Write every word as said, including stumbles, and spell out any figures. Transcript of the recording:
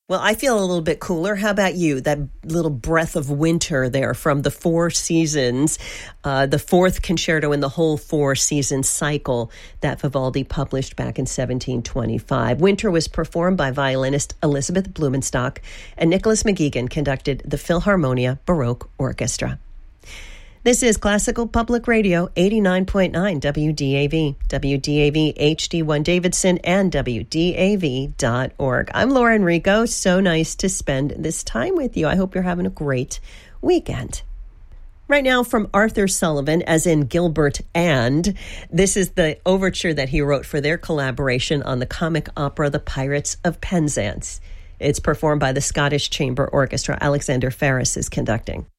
Well, I feel a little bit cooler. How about you? That little breath of winter there from the Four Seasons, uh, the fourth concerto in the whole four-season cycle that Vivaldi published back in seventeen twenty-five. Winter was performed by violinist Elizabeth Blumenstock, and Nicholas McGeegan conducted the Philharmonia Baroque Orchestra. This is Classical Public Radio, eighty-nine point nine W D A V, W D A V H D one Davidson, and W D A V dot org. I'm Laura Enrico. So nice to spend this time with you. I hope you're having a great weekend. Right now from Arthur Sullivan, as in Gilbert and, this is the overture that he wrote for their collaboration on the comic opera The Pirates of Penzance. It's performed by the Scottish Chamber Orchestra. Alexander Ferris is conducting.